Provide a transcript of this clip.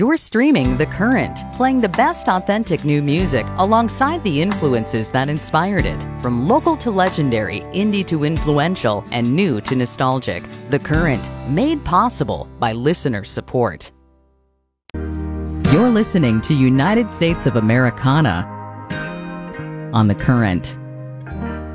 You're streaming The Current, playing the best authentic new music alongside the influences that inspired it. From local to legendary, indie to influential, and new to nostalgic. The Current, made possible by listener support. You're listening to United States of Americana on The Current.